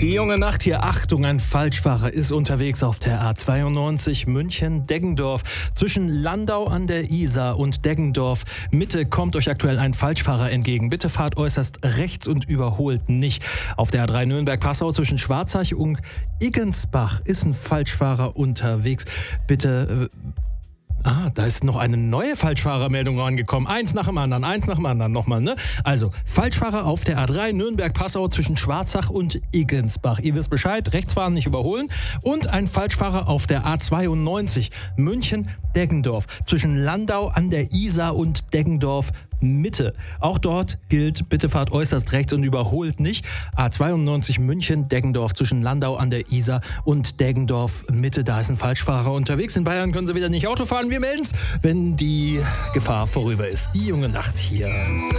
Die junge Nacht hier, Achtung, ein Falschfahrer ist unterwegs auf der A92 München-Deggendorf. Zwischen Landau an der Isar und Deggendorf Mitte kommt euch aktuell ein Falschfahrer entgegen. Bitte fahrt äußerst rechts und überholt nicht. Auf der A3 Nürnberg-Passau zwischen Schwarzach und Iggensbach ist ein Falschfahrer unterwegs. Bitte... da ist noch eine neue Falschfahrermeldung rangekommen. Eins nach dem anderen nochmal, ne? Also, Falschfahrer auf der A3 Nürnberg-Passau zwischen Schwarzach und Iggensbach. Ihr wisst Bescheid, rechts fahren, nicht überholen. Und ein Falschfahrer auf der A92 München-Deggendorf zwischen Landau an der Isar und Deggendorf Mitte. Auch dort gilt, bitte fahrt äußerst rechts und überholt nicht. A92 München-Deggendorf zwischen Landau an der Isar und Deggendorf Mitte. Da ist ein Falschfahrer unterwegs. In Bayern können sie wieder nicht Auto fahren. Wir melden's, wenn die Gefahr vorüber ist. Die junge Nacht hier.